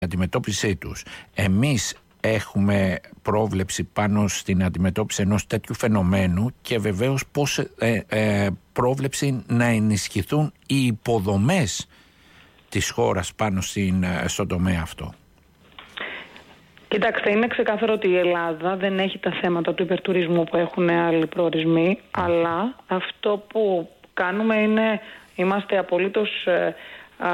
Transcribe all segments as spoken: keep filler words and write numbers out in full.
αντιμετώπιση τους. Εμείς έχουμε πρόβλεψη πάνω στην αντιμετώπιση ενός τέτοιου φαινομένου και βεβαίως πώς ε, ε, πρόβλεψη να ενισχυθούν οι υποδομές της χώρας πάνω στην, στον τομέα αυτό. Κοιτάξτε, είναι ξεκάθαρο ότι η Ελλάδα δεν έχει τα θέματα του υπερτουρισμού που έχουν άλλοι προορισμοί, αλλά αυτό που κάνουμε είναι, είμαστε απολύτως ε, α,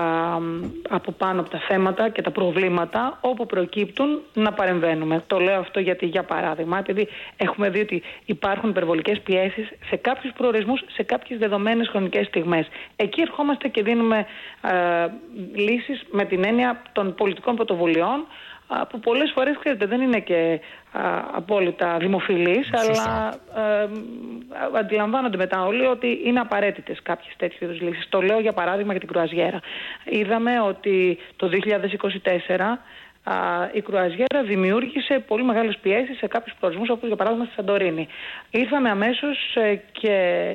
από πάνω από τα θέματα και τα προβλήματα όπου προκύπτουν να παρεμβαίνουμε. Το λέω αυτό γιατί, για παράδειγμα, επειδή έχουμε δει ότι υπάρχουν υπερβολικές πιέσεις σε κάποιους προορισμούς, σε κάποιες δεδομένες χρονικές στιγμές. Εκεί ερχόμαστε και δίνουμε ε, λύσεις με την έννοια των πολιτικών πρωτοβουλειών, που πολλές φορές, ξέρετε, δεν είναι και α, απόλυτα δημοφιλείς, αλλά α, αντιλαμβάνονται μετά όλοι ότι είναι απαραίτητες κάποιες τέτοιες είδους λύσεις. Το λέω για παράδειγμα για την κρουαζιέρα. Είδαμε ότι το δύο χιλιάδες είκοσι τέσσερα α, η κρουαζιέρα δημιούργησε πολύ μεγάλες πιέσεις σε κάποιους προορισμούς, όπως για παράδειγμα στη Σαντορίνη. Ήρθαμε αμέσως και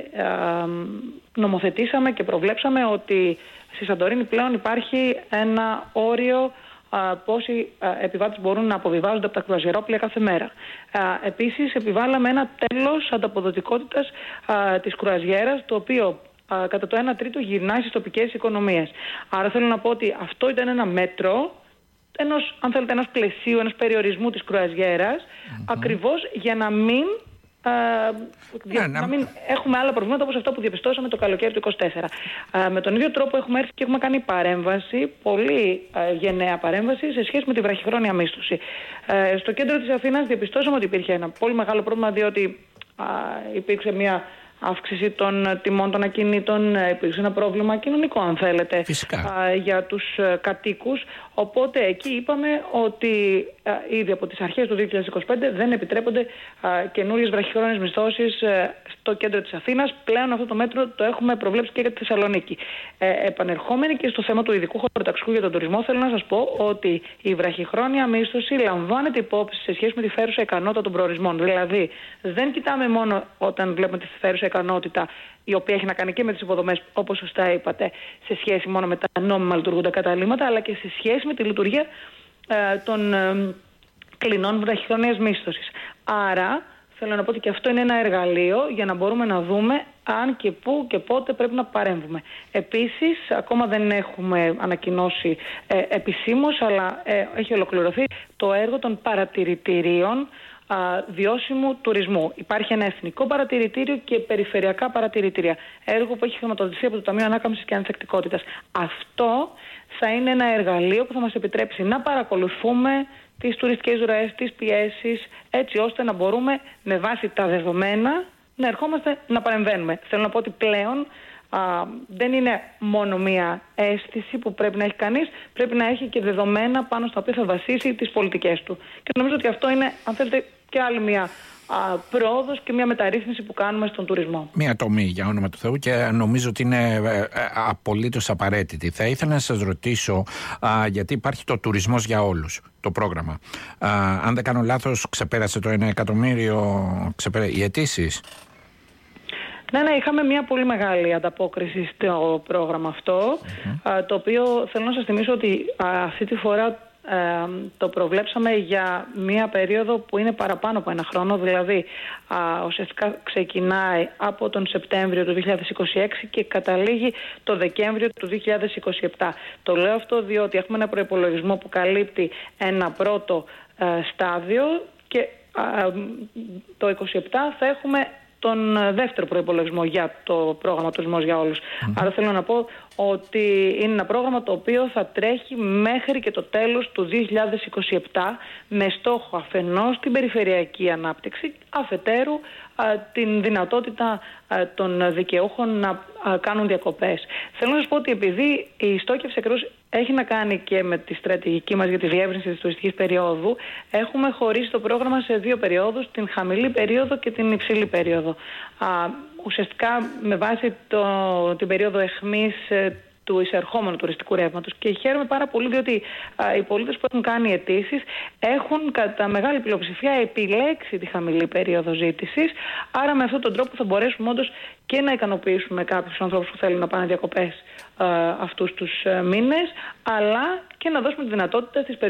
α, νομοθετήσαμε και προβλέψαμε ότι στη Σαντορίνη πλέον υπάρχει ένα όριο πόσοι επιβάτες μπορούν να αποβιβάζονται από τα κρουαζιερόπλοια κάθε μέρα. Επίσης, επιβάλαμε ένα τέλος ανταποδοτικότητας της κρουαζιέρας, το οποίο κατά το ένα τρίτο γυρνάει στις τοπικές οικονομίες. Άρα θέλω να πω ότι αυτό ήταν ένα μέτρο, ενός, αν θέλετε, ενός πλαισίου, ενός περιορισμού της κρουαζιέρας, mm-hmm. ακριβώς για να μην... Uh, yeah, να μην έχουμε άλλα προβλήματα όπως αυτό που διαπιστώσαμε το καλοκαίρι του είκοσι τέσσερα. Uh, με τον ίδιο τρόπο έχουμε έρθει και έχουμε κάνει παρέμβαση, πολύ uh, γενναία παρέμβαση σε σχέση με τη βραχυχρόνια μίσθωση. Uh, στο κέντρο της Αθήνας διαπιστώσαμε ότι υπήρχε ένα πολύ μεγάλο πρόβλημα, διότι uh, υπήρξε μια αύξηση των τιμών των ακινήτων, υπήρξε ένα πρόβλημα κοινωνικό, αν θέλετε, α, για τους κατοίκους. Οπότε εκεί είπαμε ότι α, ήδη από τις αρχές του δύο χιλιάδες είκοσι πέντε δεν επιτρέπονται καινούριες βραχυχρόνιες μισθώσεις α, στο κέντρο της Αθήνας. Πλέον αυτό το μέτρο το έχουμε προβλέψει και για τη Θεσσαλονίκη. Ε, επανερχόμενοι και στο θέμα του ειδικού χωροταξικού για τον τουρισμό, θέλω να σας πω ότι η βραχυχρόνια μίσθωση λαμβάνεται υπόψη σε σχέση με τη φέρουσα ικανότητα των προορισμών. Δηλαδή, δεν κοιτάμε μόνο όταν βλέπουμε τη φέρουσα ικανότητα, η οποία έχει να κάνει και με τις υποδομές, όπως σωστά είπατε, σε σχέση μόνο με τα νόμιμα λειτουργούντα καταλύματα, αλλά και σε σχέση με τη λειτουργία ε, των ε, κλινών βραχυχρόνιας μίσθωσης. Άρα, θέλω να πω ότι και αυτό είναι ένα εργαλείο για να μπορούμε να δούμε αν και πού και πότε πρέπει να παρέμβουμε. Επίσης, ακόμα δεν έχουμε ανακοινώσει ε, επισήμως, αλλά ε, έχει ολοκληρωθεί το έργο των παρατηρητηρίων βιώσιμου τουρισμού. Υπάρχει ένα εθνικό παρατηρητήριο και περιφερειακά παρατηρητήρια. Έργο που έχει χρηματοδοτηθεί από το Ταμείο Ανάκαμψης και Ανθεκτικότητας. Αυτό θα είναι ένα εργαλείο που θα μας επιτρέψει να παρακολουθούμε τις τουριστικές ροές, τις πιέσεις, έτσι ώστε να μπορούμε με βάση τα δεδομένα να ερχόμαστε να παρεμβαίνουμε. Θέλω να πω ότι πλέον α, δεν είναι μόνο μία αίσθηση που πρέπει να έχει κανείς, πρέπει να έχει και δεδομένα πάνω στα οποία θα βασίσει τις πολιτικές του. Και νομίζω ότι αυτό είναι, αν θέλετε, και άλλη μία α, πρόοδος και μία μεταρρύθμιση που κάνουμε στον τουρισμό. Μία τομή, για όνομα του Θεού, και νομίζω ότι είναι ε, ε, απολύτως απαραίτητη. Θα ήθελα να σας ρωτήσω, α, γιατί υπάρχει το τουρισμός για όλους, το πρόγραμμα. Α, αν δεν κάνω λάθος, ξεπέρασε το ένα εκατομμύριο ξεπέρα... οι αιτήσεις. Ναι, ναι, είχαμε μια πολύ μεγάλη ανταπόκριση στο πρόγραμμα αυτό, mm-hmm. το οποίο θέλω να σας θυμίσω ότι αυτή τη φορά ε, το προβλέψαμε για μια περίοδο που είναι παραπάνω από ένα χρόνο, δηλαδή α, ουσιαστικά ξεκινάει από τον Σεπτέμβριο του δύο χιλιάδες είκοσι έξι και καταλήγει το Δεκέμβριο του δύο χιλιάδες είκοσι επτά. Το λέω αυτό διότι έχουμε ένα προϋπολογισμό που καλύπτει ένα πρώτο ε, στάδιο και ε, το είκοσι επτά θα έχουμε τον δεύτερο προϋπολογισμό για το πρόγραμμα Τουρισμός για Όλους. Mm-hmm. Άρα θέλω να πω ότι είναι ένα πρόγραμμα το οποίο θα τρέχει μέχρι και το τέλος του δύο χιλιάδες είκοσι επτά με στόχο αφενός την περιφερειακή ανάπτυξη, αφετέρου α, την δυνατότητα α, των δικαιούχων να α, κάνουν διακοπές. Θέλω να σας πω ότι επειδή η στόχευση ακριβώς έχει να κάνει και με τη στρατηγική μας για τη διεύρυνση της τουριστικής περίοδου, έχουμε χωρίσει το πρόγραμμα σε δύο περιόδους, την χαμηλή περίοδο και την υψηλή περίοδο. Α, ουσιαστικά με βάση το, την περίοδο αιχμής του του εισερχόμενου τουριστικού ρεύματος. Και χαίρομαι πάρα πολύ, διότι α, οι πολίτες που έχουν κάνει αιτήσεις έχουν κατά μεγάλη πλειοψηφία επιλέξει τη χαμηλή περίοδο ζήτησης. Άρα, με αυτόν τον τρόπο θα μπορέσουμε όντως και να ικανοποιήσουμε κάποιους ανθρώπους που θέλουν να πάνε διακοπές α, αυτούς τους μήνες, αλλά και να δώσουμε τη δυνατότητα στις